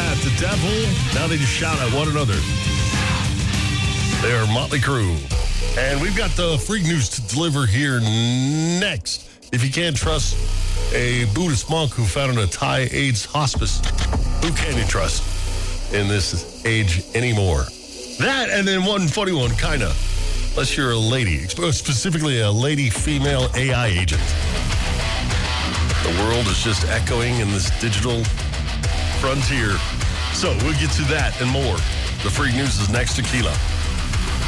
at the devil. Now they just shout at one another. They are Motley Crue. And we've got the freak news to deliver here next. If you can't trust a Buddhist monk who founded a Thai AIDS hospice, who can you trust in this age anymore? That and then one funny one, kind of. Unless you're a lady, specifically a lady female AI agent. The world is just echoing in this digital frontier. So we'll get to that and more. The freak news is next to Keela.